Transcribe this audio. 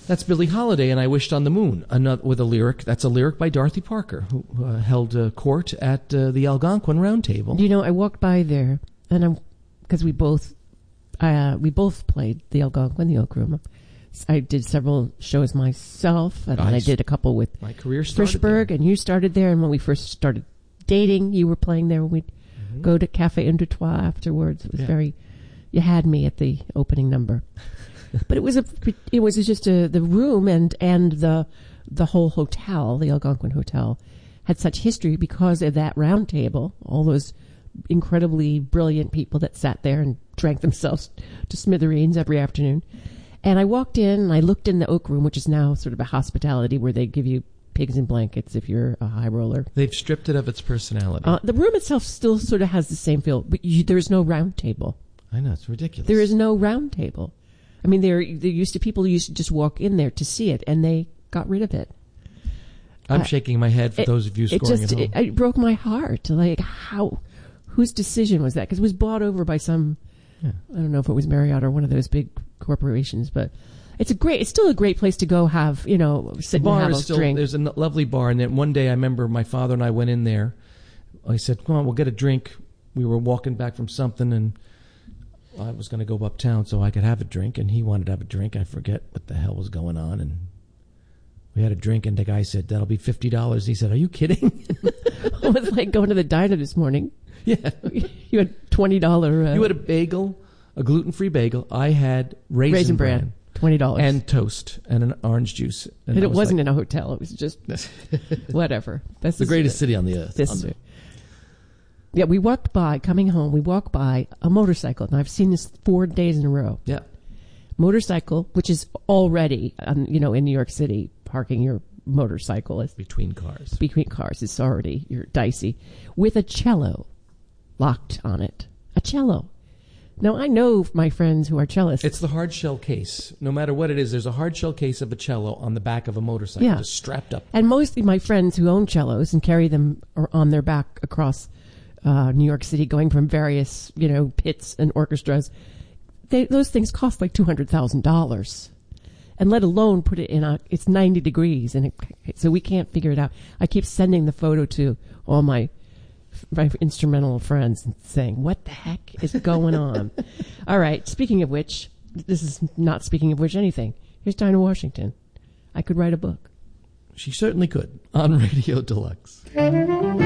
That's Billie Holiday and I Wished on the Moon, with a lyric. That's a lyric by Dorothy Parker, who held court at the Algonquin Round Table. You know, I walked by there, and because we both played the Algonquin, the Oak Room. I did several shows myself, and then I did a couple with my career started Frischberg, there. And you started there. And when we first started dating, you were playing there. We'd go to Cafe Un Deux Trois afterwards. It was you had me at the opening number. But it was just the room and the whole hotel, the Algonquin Hotel, had such history because of that round table. All those incredibly brilliant people that sat there and drank themselves to smithereens every afternoon. And I walked in and I looked in the Oak Room, which is now sort of a hospitality where they give you pigs in blankets if you're a high roller. They've stripped it of its personality. The room itself still sort of has the same feel, but there's no round table. I know, it's ridiculous. There is no round table. I mean, people who used to just walk in there to see it, and they got rid of it. I'm shaking my head for those of you scoring at home. It broke my heart. Like, whose decision was that? Because it was bought over by some, I don't know if it was Marriott or one of those big corporations, but it's still a great place to go have, sit and have a drink. There's a lovely bar, and then one day I remember my father and I went in there. I said, come on, we'll get a drink. We were walking back from something, and I was going to go uptown so I could have a drink, and he wanted to have a drink. I forget what the hell was going on, and we had a drink, and the guy said, that'll be $50. He said, are you kidding? It was like going to the diner this morning. Yeah. You had $20. You had a bagel, a gluten-free bagel. I had raisin bran. $20. And toast and an orange juice. And it wasn't in a hotel. It was just whatever. That's the greatest city on the earth. Yeah, we walked by a motorcycle. And I've seen this 4 days in a row. Yeah. Motorcycle, which is already, in New York City, parking your motorcycle is between cars. It's already, you're dicey. With a cello locked on it. A cello. Now, I know my friends who are cellists. It's the hard shell case. No matter what it is, there's a hard shell case of a cello on the back of a motorcycle, just strapped up. And mostly my friends who own cellos and carry them on their back across New York City, going from various, pits and orchestras, those things cost like $200,000. And let alone put it it's 90 degrees, and so we can't figure it out. I keep sending the photo to all my instrumental friends and saying, what the heck is going on? All right, speaking of which, this is not speaking of which anything. Here's Dinah Washington. I could write a book. She certainly could, on Radio Deluxe.